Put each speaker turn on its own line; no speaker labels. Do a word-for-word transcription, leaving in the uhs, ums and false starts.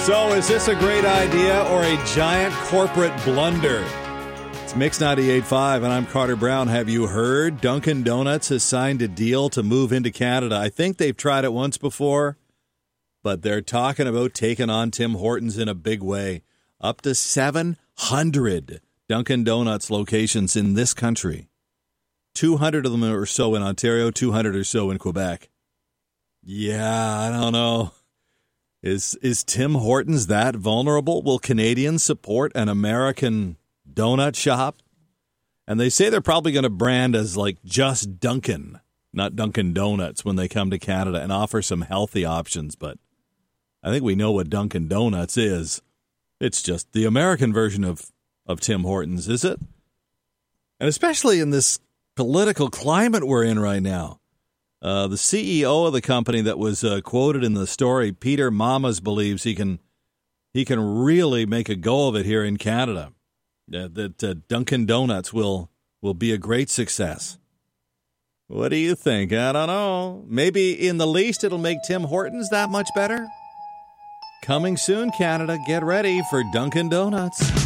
So is this a great idea or a giant corporate blunder? It's Mix ninety-eight point five, and I'm Carter Brown. Have you heard Dunkin' Donuts has signed a deal to move into Canada? I think they've tried it once before, but they're talking about taking on Tim Hortons in a big way. Up to seven hundred Dunkin' Donuts locations in this country. two hundred of them or so in Ontario, two hundred or so in Quebec. Yeah, I don't know. Is is Tim Hortons that vulnerable? Will Canadians support an American donut shop? And they say they're probably going to brand as like just Dunkin', not Dunkin' Donuts, when they come to Canada and offer some healthy options. But I think we know what Dunkin' Donuts is. It's just the American version of, of Tim Hortons, is it? And especially in this political climate we're in right now. Uh, the C E O of the company that was uh, quoted in the story, Peter Mamas, believes he can he can really make a go of it here in Canada. Uh, that uh, Dunkin' Donuts will will be a great success. What do you think? I don't know. Maybe in the least it'll make Tim Hortons that much better. Coming soon, Canada. Get ready for Dunkin' Donuts.